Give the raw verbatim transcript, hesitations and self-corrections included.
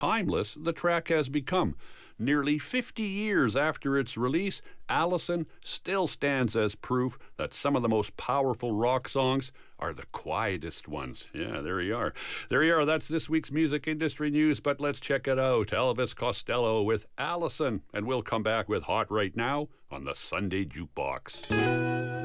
timeless the track has become. Nearly fifty years after its release, Allison still stands as proof that some of the most powerful rock songs are the quietest ones. Yeah, there you are. There you are. That's this week's music industry news, but let's check it out. Elvis Costello with Allison, and we'll come back with Hot Right Now on the Sunday Jukebox.